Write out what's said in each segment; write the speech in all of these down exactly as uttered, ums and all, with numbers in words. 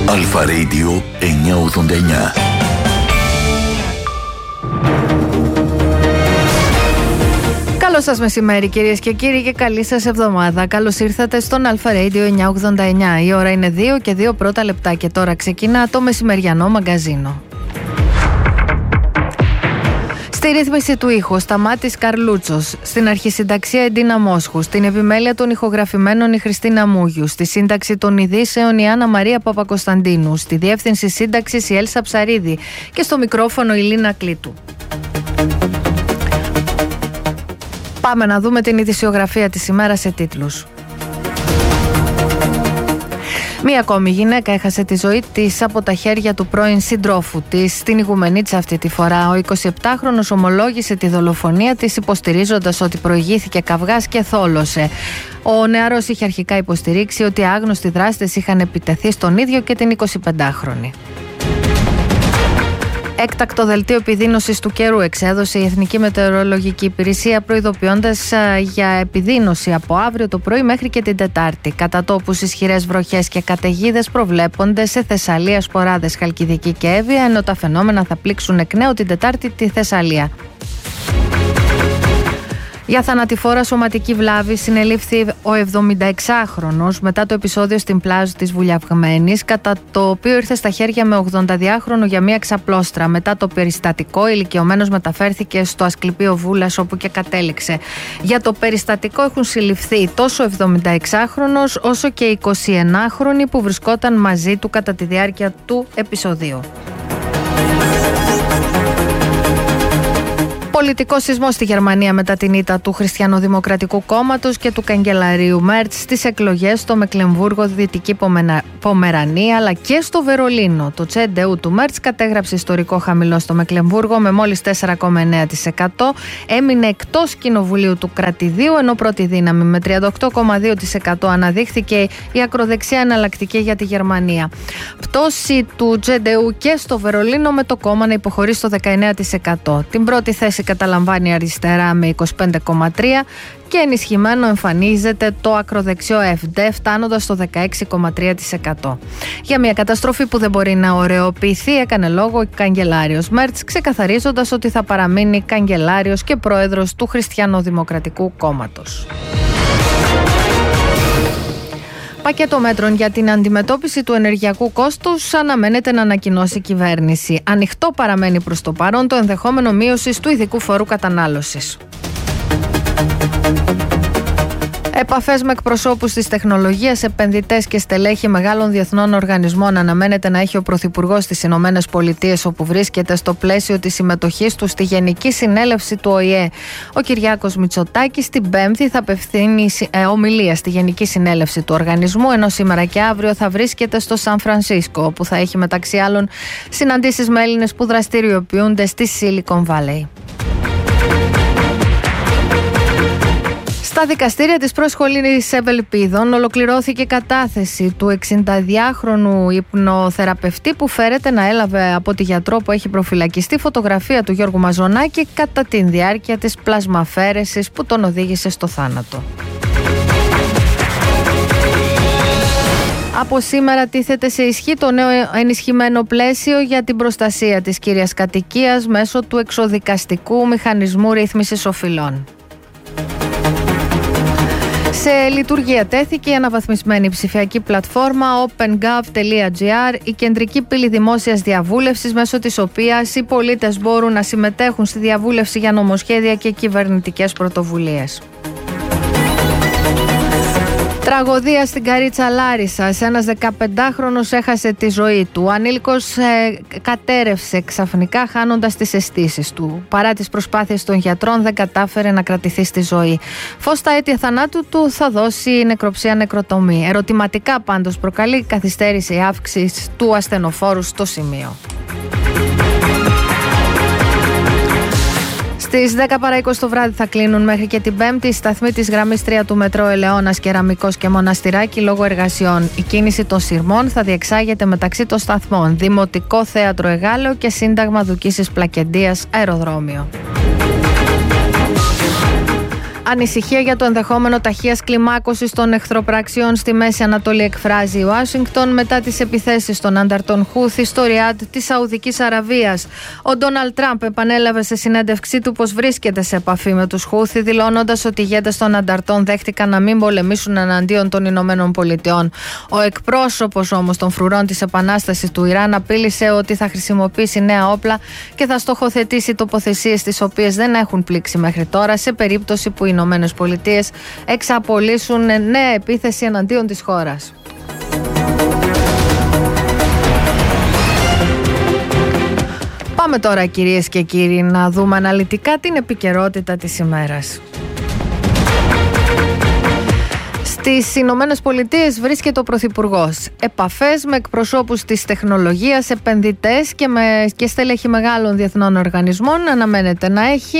Αλφα Radio εννιακόσια ογδόντα εννιά. Καλό σας μεσημέρι κυρίες και κύριοι και καλή σας εβδομάδα. Καλώς ήρθατε στον Αλφα Radio εννιακόσια ογδόντα εννιά. Η ώρα είναι δύο και δύο πρώτα λεπτά και τώρα ξεκινά το μεσημεριανό μαγκαζίνο. Στη ρύθμιση του ήχου Σταμάτης Καρλούτσος, στην αρχισυνταξία Εντίνα Μόσχου, στην επιμέλεια των ηχογραφημένων η Χριστίνα Μούγιου, στη σύνταξη των ειδήσεων η Άννα Μαρία Παπακοσταντίνου, στη διεύθυνση σύνταξης η Έλσα Ψαρίδη και στο μικρόφωνο η Λίνα Κλήτου. Πάμε να δούμε την ειδησιογραφία της ημέρας σε τίτλους. Μία ακόμη γυναίκα έχασε τη ζωή της από τα χέρια του πρώην συντρόφου της στην Ιγουμενίτσα αυτή τη φορά. Ο εικοσιεπτάχρονος ομολόγησε τη δολοφονία της υποστηρίζοντας ότι προηγήθηκε καυγάς και θόλωσε. Ο νεαρός είχε αρχικά υποστηρίξει ότι άγνωστοι δράστες είχαν επιτεθεί στον ίδιο και την εικοσιπεντάχρονη. Έκτακτο δελτίο επιδείνωσης του καιρού εξέδωσε η Εθνική Μετεωρολογική Υπηρεσία, προειδοποιώντας για επιδείνωση από αύριο το πρωί μέχρι και την Τετάρτη. Κατά τόπους ισχυρές βροχές και καταιγίδες προβλέπονται σε Θεσσαλία, Σποράδες, Χαλκιδική και Εύβοια, ενώ τα φαινόμενα θα πλήξουν εκ νέου την Τετάρτη τη Θεσσαλία. Για θανατηφόρα σωματική βλάβη συνελήφθη ο εβδομηνταεξάχρονος μετά το επεισόδιο στην πλάζ της Βουλιαυγμένης, κατά το οποίο ήρθε στα χέρια με ογδονταδυάχρονο για μία ξαπλώστρα. Μετά το περιστατικό, ο ηλικιωμένος μεταφέρθηκε στο Ασκληπείο Βούλας, όπου και κατέληξε. Για το περιστατικό έχουν συλληφθεί τόσο ο εβδομηνταεξάχρονος όσο και οι εικοσιενάχρονοι που βρισκόταν μαζί του κατά τη διάρκεια του επεισοδίου. Πολιτικό σεισμό στη Γερμανία μετά την ήττα του Χριστιανοδημοκρατικού Κόμματος και του καγκελαρίου Μέρτς στις εκλογές στο Μεκλεμβούργο, Δυτική Πομενα... Πομερανία αλλά και στο Βερολίνο. Το τσέ ντι γιου του Μέρτς κατέγραψε ιστορικό χαμηλό στο Μεκλεμβούργο με μόλις τέσσερα κόμμα εννέα τοις εκατό. Έμεινε εκτός κοινοβουλίου του κρατηδίου, ενώ πρώτη δύναμη με τριάντα οκτώ κόμμα δύο τοις εκατό αναδείχθηκε η ακροδεξιά εναλλακτική για τη Γερμανία. Πτώση του τσέ ντι γιου και στο Βερολίνο, με το κόμμα να υποχωρεί στο δεκαεννέα τοις εκατό. Την πρώτη θέση καταλαμβάνει η αριστερά με είκοσι πέντε κόμμα τρία τοις εκατό και ενισχυμένο εμφανίζεται το ακροδεξιό εφ ντι, φτάνοντας στο δεκαέξι κόμμα τρία τοις εκατό. Για μια καταστροφή που δεν μπορεί να ωρεοποιηθεί έκανε λόγο ο καγκελάριος Μέρτς, ξεκαθαρίζοντας ότι θα παραμείνει καγκελάριος και πρόεδρος του Χριστιανοδημοκρατικού Κόμματος. Πακέτο μέτρων για την αντιμετώπιση του ενεργειακού κόστους αναμένεται να ανακοινώσει η κυβέρνηση. Ανοιχτό παραμένει προς το παρόν το ενδεχόμενο μείωσης του ειδικού φόρου κατανάλωσης. Επαφές με εκπροσώπους της τεχνολογίας, επενδυτές και στελέχη μεγάλων διεθνών οργανισμών αναμένεται να έχει ο Πρωθυπουργός της Ηνωμένες Πολιτείες, όπου βρίσκεται στο πλαίσιο της συμμετοχής του στη Γενική Συνέλευση του Ο Η Ε. Ο Κυριάκος Μητσοτάκης την Πέμπτη θα απευθύνει ε, ομιλία στη Γενική Συνέλευση του οργανισμού, ενώ σήμερα και αύριο θα βρίσκεται στο Σαν Φρανσίσκο, όπου θα έχει μεταξύ άλλων συναντήσεις με Έλληνες που δραστηριοποιούνται στη Silicon Valley. Στα δικαστήρια της προσχολής Ευελπίδων ολοκληρώθηκε κατάθεση του εξηνταδυάχρονου υπνοθεραπευτή που φέρεται να έλαβε από τη γιατρό που έχει προφυλακιστεί φωτογραφία του Γιώργου Μαζονάκη κατά τη διάρκεια της πλασμαφαίρεσης που τον οδήγησε στο θάνατο. Από σήμερα τίθεται σε ισχύ το νέο ενισχυμένο πλαίσιο για την προστασία της κύριας κατοικίας μέσω του εξοδικαστικού μηχανισμού ρύθμισης οφειλών. Σε λειτουργία τέθηκε η αναβαθμισμένη ψηφιακή πλατφόρμα open.gov τελεία gr, η κεντρική πύλη δημόσιας διαβούλευσης, μέσω της οποίας οι πολίτες μπορούν να συμμετέχουν στη διαβούλευση για νομοσχέδια και κυβερνητικές πρωτοβουλίες. Τραγωδία στην Καρίτσα Λάρισσας. Ένας δεκαπεντάχρονος έχασε τη ζωή του. Ο ανήλικος ε, κατέρευσε ξαφνικά, χάνοντας τις αισθήσεις του. Παρά τις προσπάθειες των γιατρών δεν κατάφερε να κρατηθεί στη ζωή. Φως στα αίτια θανάτου του θα δώσει νεκροψία νεκροτομή. Ερωτηματικά πάντως προκαλεί καθυστέρηση η αύξηση του ασθενοφόρου στο σημείο. Στις δέκα παρά είκοσι το βράδυ θα κλείνουν μέχρι και την Πέμπτη οι σταθμοί της γραμμής τρία του μετρό Ελαιώνας, Κεραμικός και Μοναστηράκι λόγω εργασιών. Η κίνηση των σειρμών θα διεξάγεται μεταξύ των σταθμών Δημοτικό Θέατρο Εγάλεο και Σύνταγμα Δουκίσης Πλακεντίας Αεροδρόμιο. Ανησυχία για το ενδεχόμενο ταχείας κλιμάκωσης των εχθροπραξιών στη Μέση Ανατολή εκφράζει η Ουάσιγκτον μετά τις επιθέσεις των ανταρτών Χούθη στο Ριάντ της Σαουδικής Αραβίας. Ο Ντόναλντ Τραμπ επανέλαβε σε συνέντευξή του πως βρίσκεται σε επαφή με τους Χούθη, δηλώνοντας ότι οι ηγέτες των ανταρτών δέχτηκαν να μην πολεμήσουν εναντίον των Ηνωμένων Πολιτειών. Ο εκπρόσωπος όμως των φρουρών της Επανάστασης του Ιράν απείλησε ότι θα χρησιμοποιήσει νέα όπλα και θα στοχοθετήσει τοποθεσίες τις οποίες δεν έχουν πλήξει μέχρι τώρα σε περίπτωση που οι Ηνωμένες Πολιτείες εξαπολύσουν νέα επίθεση εναντίον της χώρας. Πάμε τώρα, κυρίες και κύριοι, να δούμε αναλυτικά την επικαιρότητα της ημέρας. Στις Ηνωμένες Πολιτείες βρίσκεται ο Πρωθυπουργός. Επαφές με εκπροσώπους της τεχνολογίας, επενδυτές και, με, και στέλεχη μεγάλων διεθνών οργανισμών αναμένεται να έχει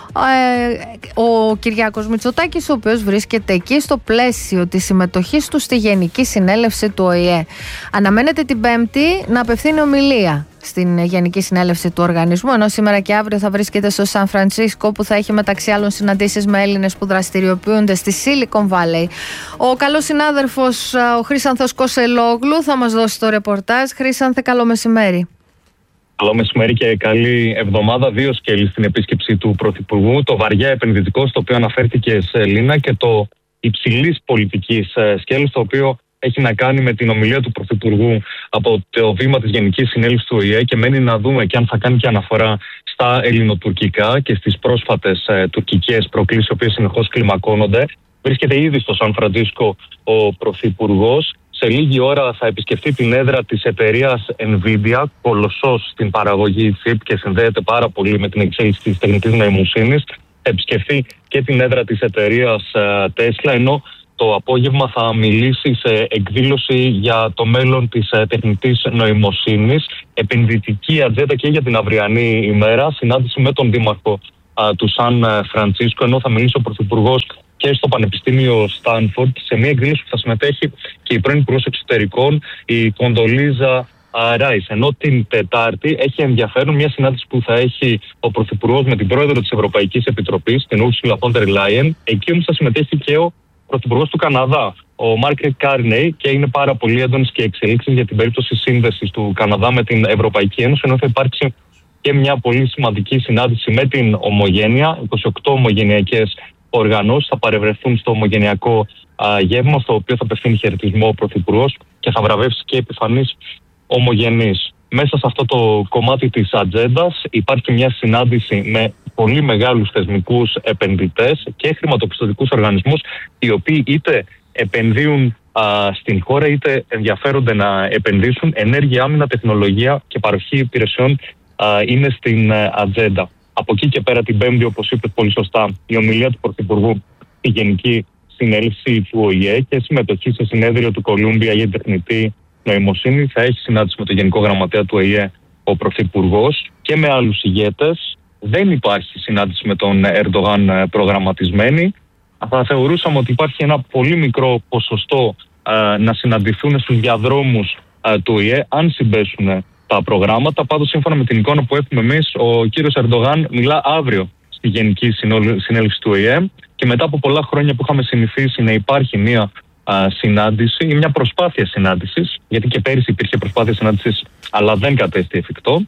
ε, ο Κυριάκος Μητσοτάκης, ο οποίος βρίσκεται εκεί στο πλαίσιο της συμμετοχής του στη Γενική Συνέλευση του Ο Η Ε. Αναμένεται την Πέμπτη να απευθύνει ομιλία στην Γενική Συνέλευση του οργανισμού, ενώ σήμερα και αύριο θα βρίσκεται στο Σαν Φρανσίσκο, που θα έχει μεταξύ άλλων συναντήσεις με Έλληνες που δραστηριοποιούνται στη Silicon Valley. Ο καλός συνάδελφος ο Χρήσανθος Κοσελόγλου θα μας δώσει το ρεπορτάζ. Χρήσανθε, καλό μεσημέρι. Καλό μεσημέρι και καλή εβδομάδα. Δύο σκέλη στην επίσκεψη του Πρωθυπουργού. Το βαριά επενδυτικό, στο οποίο αναφέρθηκε σε Ελλήνα, και το υψηλής πολιτικής σκέλος, το οποίο έχει να κάνει με την ομιλία του Πρωθυπουργού από το βήμα της Γενικής Συνέλευσης του Ο Η Ε, και μένει να δούμε και αν θα κάνει και αναφορά στα ελληνοτουρκικά και στις πρόσφατες ε, τουρκικές προκλήσεις, οι οποίες συνεχώς κλιμακώνονται. Βρίσκεται ήδη στο Σαν Φραντζίσκο ο Πρωθυπουργός. Σε λίγη ώρα θα επισκεφτεί την έδρα της εταιρείας Nvidia, κολοσσός στην παραγωγή chip και συνδέεται πάρα πολύ με την εξέλιξη της τεχνητής νοημοσύνης. Θα επισκεφτεί και την έδρα της εταιρείας ε, Tesla, ενώ το απόγευμα θα μιλήσει σε εκδήλωση για το μέλλον της ε, τεχνητής νοημοσύνης, επενδυτική ατζέντα και για την αυριανή ημέρα, συνάντηση με τον δήμαρχο α, του Σαν Φρανσίσκο, ενώ θα μιλήσει ο Πρωθυπουργός και στο Πανεπιστήμιο Στάνφορντ, σε μια εκδήλωση που θα συμμετέχει και η πρώην Υπουργός Εξωτερικών, η Κοντολίζα Ράις. Ενώ την Τετάρτη έχει ενδιαφέρον μια συνάντηση που θα έχει ο Πρωθυπουργός με την Πρόεδρο της Ευρωπαϊκής Επιτροπής, την Ursula von der Leyen. Εκεί όμως θα συμμετέχει και ο Πρωθυπουργός του Καναδά, ο Μάρκετ Κάρνεϊ, και είναι πάρα πολύ έντονες και εξελίξεις για την περίπτωση σύνδεσης του Καναδά με την Ευρωπαϊκή Ένωση, ενώ θα υπάρξει και μια πολύ σημαντική συνάντηση με την Ομογένεια. είκοσι οκτώ ομογενειακές οργανώσεις θα παρευρεθούν στο ομογενειακό α, γεύμα, στο οποίο θα απευθύνει χαιρετισμό ο Πρωθυπουργός και θα βραβεύσει και επιφανείς ομογενείς. Μέσα σε αυτό το κομμάτι της ατζέντας υπάρχει μια συνάντηση με πολύ μεγάλους θεσμικούς επενδυτές και χρηματοπιστωτικούς οργανισμούς, οι οποίοι είτε επενδύουν α, στην χώρα είτε ενδιαφέρονται να επενδύσουν. Ενέργεια, άμυνα, τεχνολογία και παροχή υπηρεσιών α, είναι στην α, ατζέντα. Από εκεί και πέρα την Πέμπτη, όπως είπε πολύ σωστά, η ομιλία του Πρωθυπουργού στη Γενική Συνέλευση του Ο Η Ε και συμμετοχή σε συνέδριο του Κολούμπια για την τεχνητή νοημοσύνη. Θα έχει συνάντηση με τον Γενικό Γραμματέα του Ο Η Ε ο Πρωθυπουργός και με άλλους ηγέτες. Δεν υπάρχει συνάντηση με τον Ερντογάν προγραμματισμένη. Θα θεωρούσαμε ότι υπάρχει ένα πολύ μικρό ποσοστό α, να συναντηθούν στους διαδρόμους α, του Ο Η Ε, αν συμπέσουν τα προγράμματα. Πάντως, σύμφωνα με την εικόνα που έχουμε εμείς, ο κύριος Ερντογάν μιλά αύριο στη Γενική Συνέλευση του Ο Η Ε, και μετά από πολλά χρόνια που είχαμε συνηθίσει να υπάρχει μια α, συνάντηση ή μια προσπάθεια συνάντησης, γιατί και πέρυσι υπήρχε προσπάθεια συνάντησης αλλά δεν κατέστη εφικτό,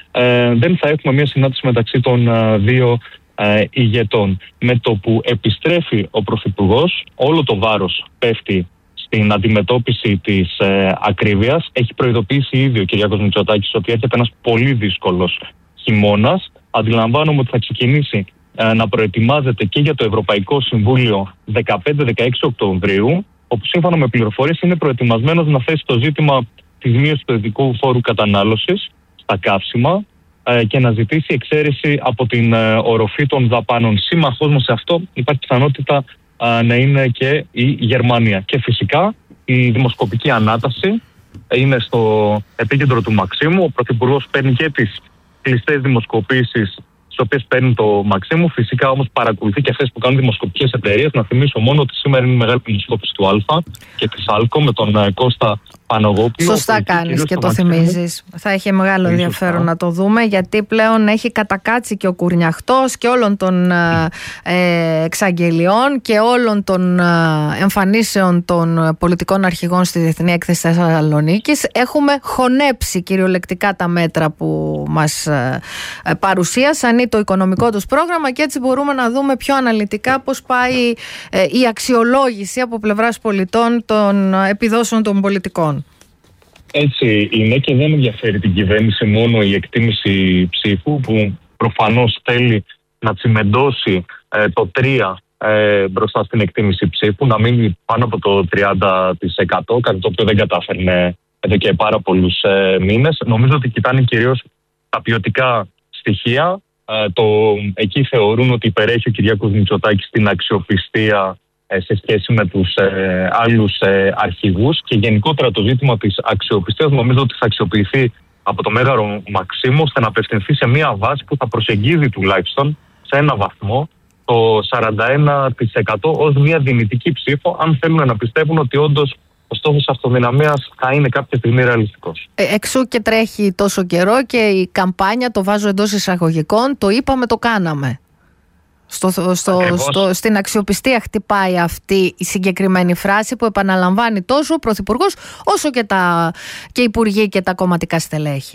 ε, δεν θα έχουμε μια συνάντηση μεταξύ των α, δύο α, ηγετών. Με το που επιστρέφει ο Πρωθυπουργός, όλο το βάρος πέφτει στην αντιμετώπιση της ε, ακρίβειας. Έχει προειδοποιήσει ήδη ο Κυριάκος Μητσοτάκης ότι έρχεται ένας πολύ δύσκολος χειμώνας. Αντιλαμβάνομαι ότι θα ξεκινήσει ε, να προετοιμάζεται και για το Ευρωπαϊκό Συμβούλιο δεκαπέντε δεκαέξι Οκτωβρίου, όπου σύμφωνα με πληροφορίες είναι προετοιμασμένος να θέσει το ζήτημα της μείωσης του ειδικού φόρου κατανάλωσης στα καύσιμα ε, και να ζητήσει εξαίρεση από την ε, οροφή των δαπάνων. Σύμμαχός μας σε αυτό υπάρχει πιθανότητα ε, να είναι και η Γερμανία. Και φυσικά η δημοσκοπική ανάταση είναι στο επίκεντρο του Μαξίμου. Ο Πρωθυπουργός παίρνει και τις κλειστές δημοσκοπήσεις, τις οποίες παίρνει το Μαξίμου. Φυσικά όμως παρακολουθεί και αυτές που κάνουν δημοσκοπικές εταιρείες. Να θυμίσω μόνο ότι σήμερα είναι η μεγάλη δημοσκόπηση του Α και της Άλκο με τον Κώστα Πανογόπουλο. Σωστά κάνεις και το θυμίζεις. Θα έχει μεγάλο ενδιαφέρον να το δούμε, γιατί πλέον έχει κατακάτσει και ο κουρνιαχτός και όλων των ε, εξαγγελιών και όλων των ε, εμφανίσεων των πολιτικών αρχηγών στη Διεθνή Έκθεση Θεσσαλονίκης. Έχουμε χωνέψει κυριολεκτικά τα μέτρα που μας ε, παρουσίασαν ή το οικονομικό τους πρόγραμμα, και έτσι μπορούμε να δούμε πιο αναλυτικά πώς πάει ε, η αξιολόγηση από πλευράς πολιτών των επιδόσεων των πολιτικών. Έτσι είναι, και δεν ενδιαφέρει την κυβέρνηση μόνο η εκτίμηση ψήφου, που προφανώς θέλει να τσιμεντώσει ε, το τρία ε, μπροστά στην εκτίμηση ψήφου, να μείνει πάνω από το τριάντα τοις εκατό, κάτι το οποίο δεν κατάφερνε εδώ και πάρα πολλούς ε, μήνες. Νομίζω ότι κοιτάνε κυρίως τα ποιοτικά στοιχεία. Ε, το, εκεί θεωρούν ότι υπερέχει ο Κυριάκος Μητσοτάκης στην αξιοπιστία σε σχέση με τους ε, άλλους ε, αρχηγούς, και γενικότερα το ζήτημα της αξιοπιστίας νομίζω ότι θα αξιοποιηθεί από το Μέγαρο Μαξίμου, ώστε να απευθυνθεί σε μια βάση που θα προσεγγίζει τουλάχιστον σε ένα βαθμό το σαράντα ένα τοις εκατό ως μια δυνητική ψήφο, αν θέλουν να πιστεύουν ότι όντως ο στόχος αυτοδυναμίας θα είναι κάποια στιγμή ρεαλιστικός. Ε, εξού και τρέχει τόσο καιρό και η καμπάνια, το βάζω εντός εισαγωγικών, το είπαμε, το κάναμε. Στο, στο, στο, στην αξιοπιστία χτυπάει αυτή η συγκεκριμένη φράση που επαναλαμβάνει τόσο ο Πρωθυπουργός όσο και, τα, και οι υπουργοί και τα κομματικά στελέχη.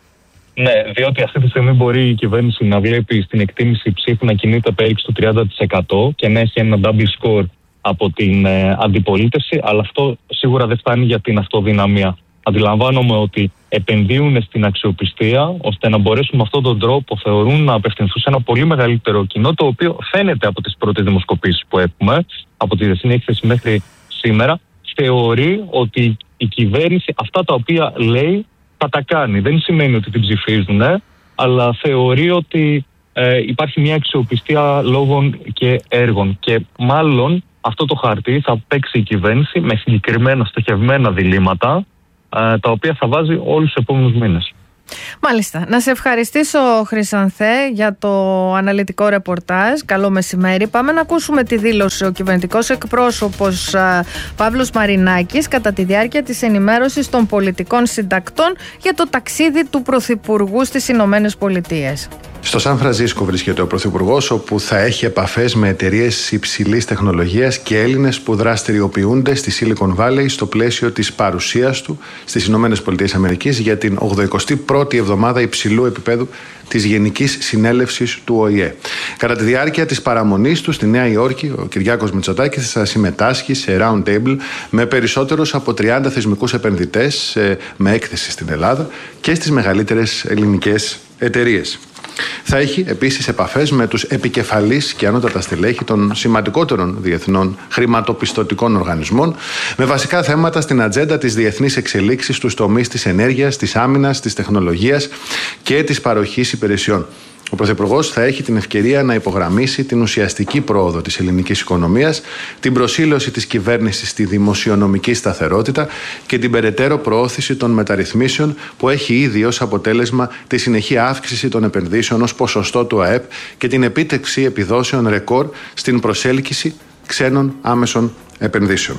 Ναι, διότι αυτή τη στιγμή μπορεί η κυβέρνηση να βλέπει στην εκτίμηση ψήφου να κινείται περίπου στο τριάντα τοις εκατό και να έχει ένα double score από την ε, αντιπολίτευση, αλλά αυτό σίγουρα δεν φτάνει για την αυτοδυναμία. Αντιλαμβάνομαι ότι επενδύουν στην αξιοπιστία, ώστε να μπορέσουν με αυτόν τον τρόπο, θεωρούν, να απευθυνθούν σε ένα πολύ μεγαλύτερο κοινό, το οποίο φαίνεται από τις πρώτες δημοσκοπήσεις που έχουμε, από τη Διεθνή Έκθεση μέχρι σήμερα, θεωρεί ότι η κυβέρνηση αυτά τα οποία λέει θα τα κάνει. Δεν σημαίνει ότι την ψηφίζουν, αλλά θεωρεί ότι ε, υπάρχει μια αξιοπιστία λόγων και έργων. Και μάλλον αυτό το χαρτί θα παίξει η κυβέρνηση με συγκεκριμένα στοχευμένα διλήμματα, τα οποία θα βάζει όλους τους επόμενους μήνες. Μάλιστα. Να σε ευχαριστήσω, Χρυσανθέ, για το αναλυτικό ρεπορτάζ. Καλό μεσημέρι. Πάμε να ακούσουμε τη δήλωση ο κυβερνητικός εκπρόσωπος α, Παύλος Μαρινάκης κατά τη διάρκεια της ενημέρωσης των πολιτικών συντακτών για το ταξίδι του Πρωθυπουργού στις Ηνωμένες Πολιτείες. Στο Σαν Φρανσίσκο βρίσκεται ο Πρωθυπουργός, όπου θα έχει επαφές με εταιρείες υψηλής τεχνολογίας και Έλληνες που δραστηριοποιούνται στη Silicon Valley στο πλαίσιο της παρουσίας του στις Ηνωμένες Πολιτείες Αμερικής για την ογδοηκοστή πρώτη εβδομάδα υψηλού επίπεδου της Γενικής Συνέλευσης του Ο Η Ε. Κατά τη διάρκεια της παραμονής του στη Νέα Υόρκη, ο Κυριάκος Μητσοτάκης θα συμμετάσχει σε round table με περισσότερους από τριάντα θεσμικούς επενδυτές με έκθεση στην Ελλάδα και στις μεγαλύτερες ελληνικές εταιρείες. Θα έχει επίσης επαφές με τους επικεφαλείς και ανώτατα στελέχη των σημαντικότερων διεθνών χρηματοπιστωτικών οργανισμών, με βασικά θέματα στην ατζέντα της διεθνής εξελίξης στους τομείς της ενέργειας, της άμυνας, της τεχνολογίας και της παροχής υπηρεσιών. Ο Πρωθυπουργός θα έχει την ευκαιρία να υπογραμμίσει την ουσιαστική πρόοδο της ελληνικής οικονομίας, την προσήλωση της κυβέρνησης στη δημοσιονομική σταθερότητα και την περαιτέρω προώθηση των μεταρρυθμίσεων που έχει ήδη ως αποτέλεσμα τη συνεχή αύξηση των επενδύσεων ως ποσοστό του ΑΕΠ και την επίτευξη επιδόσεων ρεκόρ στην προσέλκυση ξένων άμεσων επενδύσεων.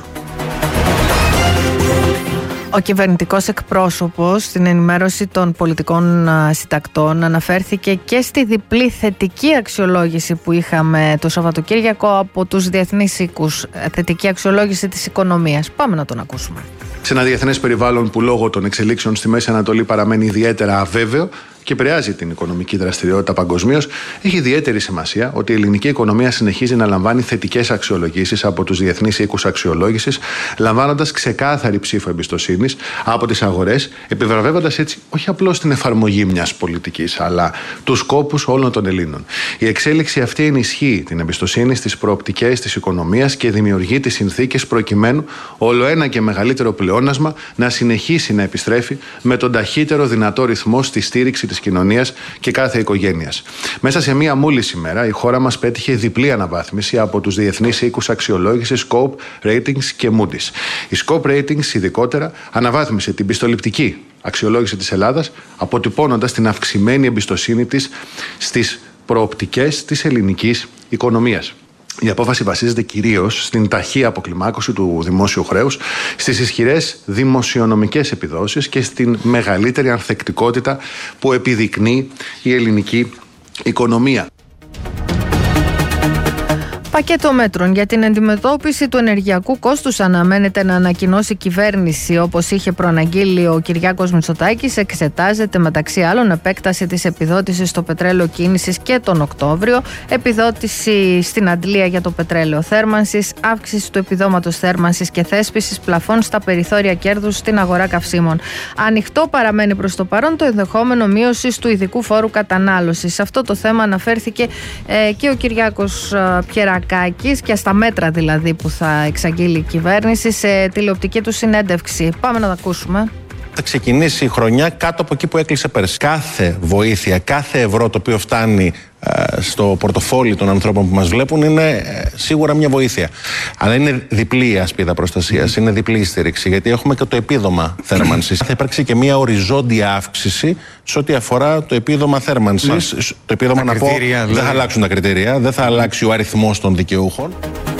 Ο κυβερνητικός εκπρόσωπος στην ενημέρωση των πολιτικών συντακτών αναφέρθηκε και στη διπλή θετική αξιολόγηση που είχαμε το Σαββατοκύριακο από τους διεθνείς οίκους, θετική αξιολόγηση της οικονομίας. Πάμε να τον ακούσουμε. Σε ένα διεθνές περιβάλλον που λόγω των εξελίξεων στη Μέση Ανατολή παραμένει ιδιαίτερα αβέβαιο και επηρεάζει την οικονομική δραστηριότητα παγκοσμίως, έχει ιδιαίτερη σημασία ότι η ελληνική οικονομία συνεχίζει να λαμβάνει θετικές αξιολογήσεις από τους διεθνείς οίκους αξιολόγησης, λαμβάνοντας ξεκάθαρη ψήφο εμπιστοσύνης από τις αγορές, επιβραβεύοντας έτσι όχι απλώς την εφαρμογή μιας πολιτικής, αλλά τους σκόπους όλων των Ελλήνων. Η εξέλιξη αυτή ενισχύει την εμπιστοσύνη στις προοπτικές της οικονομίας και δημιουργεί τις συνθήκες προκειμένου όλο ένα και μεγαλύτερο πλεόνασμα να συνεχίσει να επιστρέφει με τον ταχύτερο δυνατό ρυθμό στη στήριξη της κοινωνίας και κάθε οικογένειας. Μέσα σε μία μόλις ημέρα, η χώρα μας πέτυχε διπλή αναβάθμιση από τους διεθνείς οίκους αξιολόγησης Scope Ratings και Moody's. Η Scope Ratings, ειδικότερα, αναβάθμισε την πιστοληπτική αξιολόγηση της Ελλάδας, αποτυπώνοντας την αυξημένη εμπιστοσύνη της στις προοπτικές της ελληνικής οικονομίας. Η απόφαση βασίζεται κυρίως στην ταχεία αποκλιμάκωση του δημόσιου χρέους, στις ισχυρές δημοσιονομικές επιδόσεις και στην μεγαλύτερη ανθεκτικότητα που επιδεικνύει η ελληνική οικονομία. Πακέτο μέτρων για την αντιμετώπιση του ενεργειακού κόστους αναμένεται να ανακοινώσει η κυβέρνηση, όπως είχε προαναγγείλει ο Κυριάκος Μητσοτάκης. Εξετάζεται μεταξύ άλλων επέκταση της επιδότησης στο πετρέλαιο κίνησης και τον Οκτώβριο, επιδότηση στην αντλία για το πετρέλαιο θέρμανσης, αύξηση του επιδόματος θέρμανσης και θέσπισης πλαφών στα περιθώρια κέρδους στην αγορά καυσίμων. Ανοιχτό παραμένει προς το παρόν το ενδεχόμενο μείωσης του ειδικού φόρου κατανάλωσης. Σε αυτό το θέμα αναφέρθηκε ε, και ο Κυριάκος Πιερακάκης και στα μέτρα δηλαδή που θα εξαγγείλει η κυβέρνηση σε τηλεοπτική του συνέντευξη. Πάμε να τα ακούσουμε. Θα ξεκινήσει η χρονιά κάτω από εκεί που έκλεισε πέρσι. Κάθε βοήθεια, κάθε ευρώ το οποίο φτάνει ε, στο πορτοφόλι των ανθρώπων που μας βλέπουν είναι ε, σίγουρα μια βοήθεια. Αλλά είναι διπλή η ασπίδα προστασίας, είναι διπλή η στήριξη, γιατί έχουμε και το επίδομα θέρμανσης. Θα υπάρξει και μια οριζόντια αύξηση σε ό,τι αφορά το επίδομα θέρμανσης. Μα, το επίδομα να πω, δηλαδή. Δεν θα αλλάξουν τα κριτήρια, δεν θα αλλάξει ο αριθμός των δικαιούχων.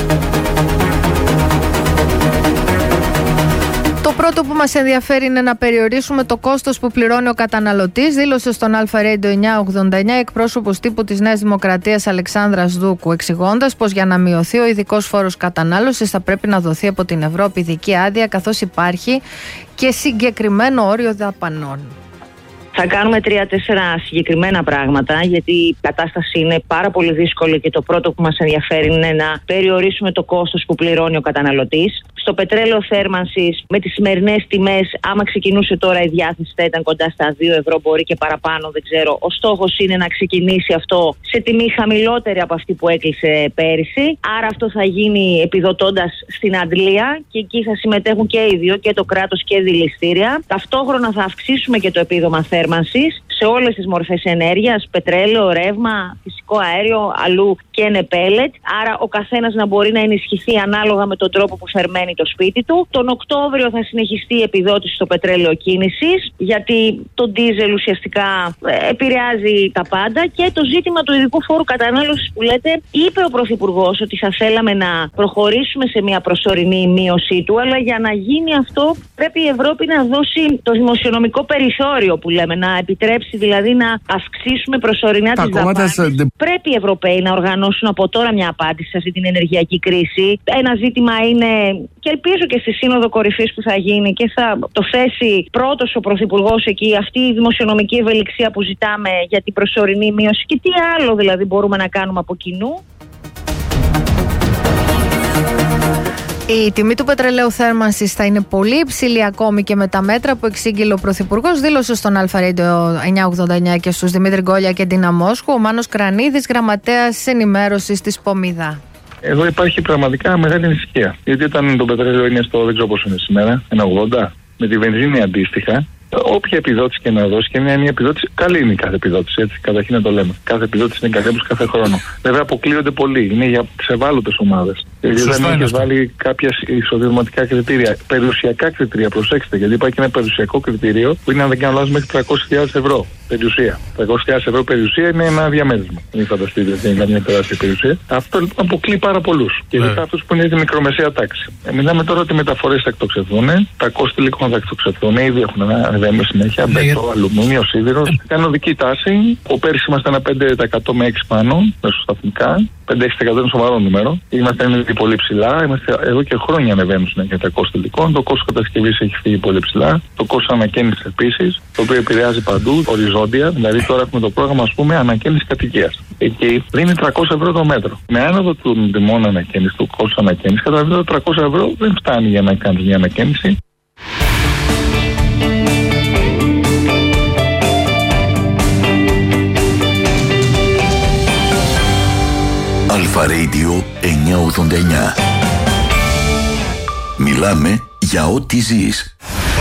Το πρώτο που μας ενδιαφέρει είναι να περιορίσουμε το κόστος που πληρώνει ο καταναλωτής, δήλωσε στον Αλφα Radio εννιακόσια ογδόντα εννιά εκπρόσωπος τύπου της Νέας Δημοκρατίας Αλεξάνδρας Δούκου, εξηγώντας πως για να μειωθεί ο ειδικός φόρος κατανάλωσης θα πρέπει να δοθεί από την Ευρώπη ειδική άδεια, καθώς υπάρχει και συγκεκριμένο όριο δαπανών. Θα κάνουμε τρία-τέσσερα συγκεκριμένα πράγματα, γιατί η κατάσταση είναι πάρα πολύ δύσκολη και το πρώτο που μας ενδιαφέρει είναι να περιορίσουμε το κόστος που πληρώνει ο καταναλωτής. Στο πετρέλαιο θέρμανσης, με τις σημερινές τιμές, άμα ξεκινούσε τώρα η διάθεση θα ήταν κοντά στα δύο ευρώ, μπορεί και παραπάνω, δεν ξέρω. Ο στόχος είναι να ξεκινήσει αυτό σε τιμή χαμηλότερη από αυτή που έκλεισε πέρυσι. Άρα αυτό θα γίνει επιδοτώντας στην αντλία και εκεί θα συμμετέχουν και οι δύο, και το κράτος και δηληστήρια. Ταυτόχρονα θα αυξήσουμε και το επίδομα θέρμανσης σε όλες τις μορφές ενέργειας, πετρέλαιο, ρεύμα, φυσικό αέριο, αλλού και είναι πέλετ. Άρα ο καθένας να μπορεί να ενισχυθεί ανάλογα με τον τρόπο που θερμαίνει το σπίτι του. Τον Οκτώβριο θα συνεχιστεί η επιδότηση στο πετρέλαιο κίνησης, γιατί το ντίζελ ουσιαστικά επηρεάζει τα πάντα. Και το ζήτημα του ειδικού φόρου κατανάλωσης που λέτε, είπε ο Πρωθυπουργός ότι θα θέλαμε να προχωρήσουμε σε μια προσωρινή μείωσή του, αλλά για να γίνει αυτό πρέπει η Ευρώπη να δώσει το δημοσιονομικό περιθώριο που λέμε, να επιτρέψει δηλαδή να αυξήσουμε προσωρινά τις δαπάνες. Δε... Πρέπει οι Ευρωπαίοι να οργανώσουν από τώρα μια απάντηση σε αυτή την ενεργειακή κρίση. Ένα ζήτημα είναι, και ελπίζω και στη Σύνοδο Κορυφής που θα γίνει και θα το θέσει πρώτος ο Πρωθυπουργός εκεί, αυτή η δημοσιονομική ευελιξία που ζητάμε για την προσωρινή μείωση και τι άλλο δηλαδή μπορούμε να κάνουμε από κοινού. Η τιμή του πετρελαίου θέρμανσης θα είναι πολύ υψηλή ακόμη και με τα μέτρα που εξήγηλε ο Πρωθυπουργός, δήλωσε στον Αλφα Radio εννιακόσια ογδόντα εννιά και στους Δημήτρη Γκόλια και Ντίνα Μόσχου ο Μάνος Κρανίδης, γραμματέας ενημέρωσης της Πομιδά. Εδώ υπάρχει πραγματικά μεγάλη ανησυχία. Γιατί όταν το πετρέλαιο είναι στο, δεν ξέρω πόσο είναι σήμερα, ένα ογδόντα, με τη βενζίνη αντίστοιχα, όποια επιδότηση και να δώσει, και είναι μια επιδότηση, καλή είναι η κάθε επιδότηση, έτσι, καταρχήν να το λέμε. Κάθε επιδότηση είναι καλή κάθε χρόνο. Βέβαια αποκλείονται πολλοί, είναι για τις ευάλωτες ομάδες. Γιατί δεν έχει βάλει κάποια εισοδηματικά κριτήρια, περιουσιακά κριτήρια, προσέξτε, γιατί υπάρχει ένα περιουσιακό κριτήριο που είναι, αν δεν κάνω λάθος, μέχρι τριακόσιες χιλιάδες ευρώ περιουσία. τριακόσιες χιλιάδες ευρώ περιουσία είναι ένα διαμέρισμα. Μην φανταστείτε ότι είναι μια τεράστια περιουσία. Αυτό λοιπόν αποκλεί πάρα πολλούς. Και ειδικά αυτούς που είναι τη μικρομεσαία τάξη. Ε, μιλάμε τώρα ότι οι μεταφορές θα εκτοξευθούν, τα κόστη υλικών θα εκτοξευθούν, ήδη έχουν ανεβαίνει συνέχεια, μπετό, αλουμίνιο, σίδηρος. Κάνει οδική τάση. Ο πέρυσι είμαστε ένα πέντε τοις εκατό με έξι πάνω, μεσοσταθμικά. πέντε έξι τοις εκατό είναι σοβαρό νούμερο. Είμαστε ήδη πολύ ψηλά. Είμαστε εδώ και χρόνια ανεβαίνουν συνέχεια τα κόστη υλικών. Το κόστος κατασκευής έχει φύγει πολύ ψηλά. Το κόστος ανακαίνησης επίσης, το οποίο επηρεάζει παντού, οριζόντια. Δηλαδή τώρα έχουμε το πρόγραμμα, ας πούμε, ανακαίνησης κατοικίας. Εκεί δίνει τριακόσια ευρώ το μέτρο. Με άνοδο του τιμών ανακαίνησης, του κόστους ανακαίνησης, καταλαβαίνετε ότι τριακόσια ευρώ δεν φτάνει για να κάνει μια ανακαίνιση. Αλφα Radio εννιακόσια ογδόντα εννιά. Μιλάμε για ό,τι ζεις.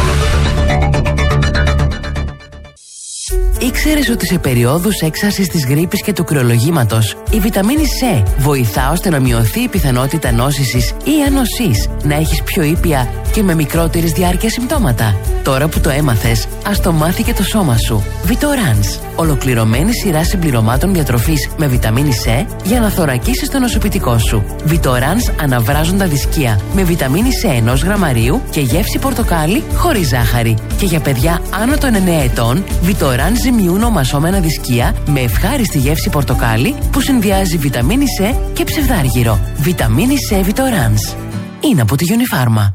Ήξερες ότι σε περιόδους έξαρσης της γρίπης και του κρυολογήματος η βιταμίνη C βοηθά ώστε να μειωθεί η πιθανότητα νόσησης ή ανοσής, να έχεις πιο ήπια και με μικρότερης διάρκειας συμπτώματα. Τώρα που το έμαθες, ας το μάθει και το σώμα σου. Vitorans, ολοκληρωμένη σειρά συμπληρωμάτων διατροφής με βιταμίνη C για να θωρακίσεις το νοσοποιητικό σου. Vitorans αναβράζοντα δισκία με βιταμίνη C ενός γραμμαρίου και γεύση πορτοκάλι χωρίς ζάχαρη. Και για παιδιά άνω των εννέα ετών, Vitorans ζυμιούν ομασώμενα δισκία με ευχάριστη γεύση πορτοκάλι που συνδυάζει βιταμίνη C και ψευδάργυρο. Βιταμίνη C Vitorans. Είναι από τη Unifarma.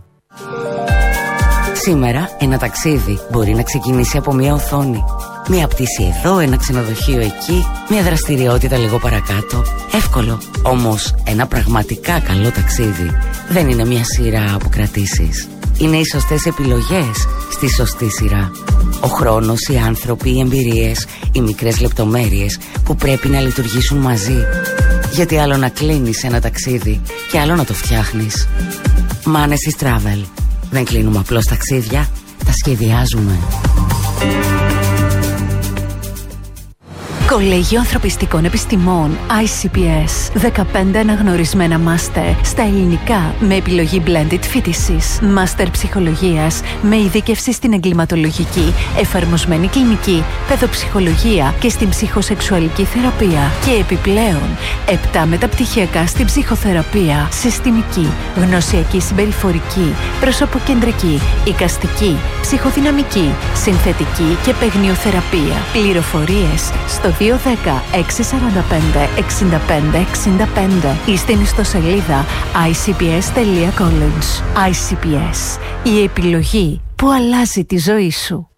Σήμερα ένα ταξίδι μπορεί να ξεκινήσει από μια οθόνη. Μια πτήση εδώ, ένα ξενοδοχείο εκεί, μια δραστηριότητα λίγο παρακάτω. Εύκολο. Όμως ένα πραγματικά καλό ταξίδι δεν είναι μια σειρά από κρατήσεις. Είναι οι σωστές επιλογές στη σωστή σειρά. Ο χρόνος, οι άνθρωποι, οι εμπειρίες, οι μικρές λεπτομέρειες που πρέπει να λειτουργήσουν μαζί. Γιατί άλλο να κλείνεις ένα ταξίδι και άλλο να το φτιάχνεις. Manesis Travel. Δεν κλείνουμε απλώς ταξίδια, τα σχεδιάζουμε. Κολέγιο Ανθρωπιστικών Επιστημών άι σι πι ες. δεκαπέντε αναγνωρισμένα μάστερ στα ελληνικά με επιλογή blended φοιτησης. Μάστερ ψυχολογίας με ειδίκευση στην εγκληματολογική, εφαρμοσμένη κλινική, παιδοψυχολογία και στην ψυχοσεξουαλική θεραπεία. Και επιπλέον, επτά μεταπτυχιακά στην ψυχοθεραπεία, συστημική, γνωσιακή συμπεριφορική, προσωποκεντρική, εικαστική, ψυχοδυναμική, συνθετική και παιγνιοθεραπεία. Πληροφορίες στο δύο ένα μηδέν έξι τέσσερα πέντε έξι πέντε έξι πέντε ή στην ιστοσελίδα άι σι πι ες τελεία college. άι σι πι ες, η επιλογή που αλλάζει τη ζωή σου.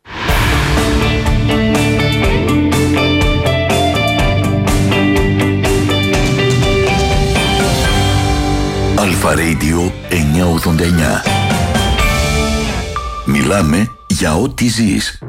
Αλφα Radio εννιακόσια ογδόντα εννιά. Μιλάμε για ό,τι ζεις.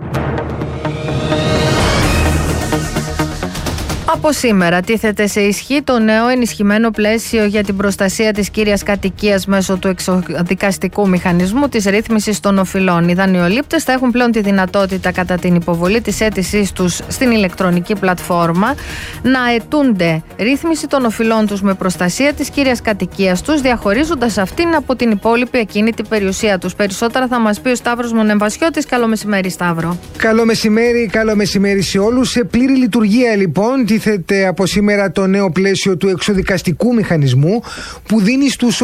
Από σήμερα τίθεται σε ισχύ το νέο ενισχυμένο πλαίσιο για την προστασία της κύριας κατοικίας μέσω του εξοδικαστικού μηχανισμού της ρύθμισης των οφειλών. Οι δανειολήπτες θα έχουν πλέον τη δυνατότητα κατά την υποβολή της αίτησής τους στην ηλεκτρονική πλατφόρμα να αιτούνται ρύθμιση των οφειλών τους με προστασία της κύριας κατοικίας τους, διαχωρίζοντας αυτήν από την υπόλοιπη ακίνητη περιουσία τους. Περισσότερα θα μας πει ο Σταύρος Μονεμβασιώτης. Καλό μεσημέρι, Σταύρο. Καλό μεσημέρι, καλό μεσημέρι σε όλους. Σε πλήρη λειτουργία λοιπόν τίθεται από σήμερα το νέο πλαίσιο του εξοδικαστικού μηχανισμού που δίνει στους